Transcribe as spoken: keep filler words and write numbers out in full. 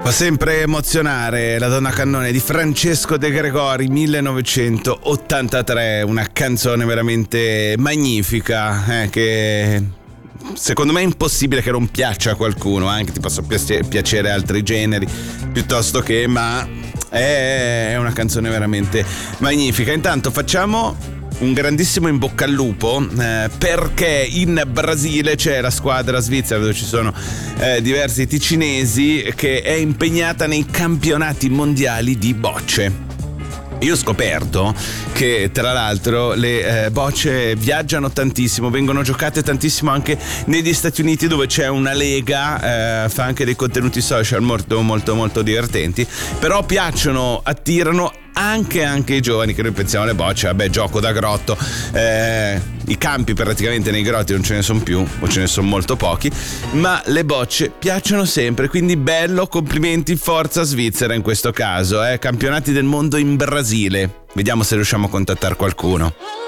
Fa sempre emozionare La donna cannone di Francesco De Gregori, millenovecentottantatré, una canzone veramente magnifica, eh, che secondo me è impossibile che non piaccia a qualcuno, anche ti posso piacere altri generi piuttosto che, ma è una canzone veramente magnifica. Intanto facciamo un grandissimo in bocca al lupo, eh, perché in Brasile c'è la squadra svizzera dove ci sono eh, diversi ticinesi che è impegnata nei campionati mondiali di bocce. Io ho scoperto che tra l'altro le eh, bocce viaggiano tantissimo, vengono giocate tantissimo anche negli Stati Uniti, dove c'è una lega, eh, fa anche dei contenuti social molto molto molto divertenti, però piacciono, attirano anche anche i giovani, che noi pensiamo alle bocce, vabbè, gioco da grotto, eh, i campi praticamente nei grotti non ce ne sono più o ce ne sono molto pochi, ma le bocce piacciono sempre, quindi bello, complimenti, forza Svizzera in questo caso, eh, campionati del mondo in Brasile, vediamo se riusciamo a contattare qualcuno.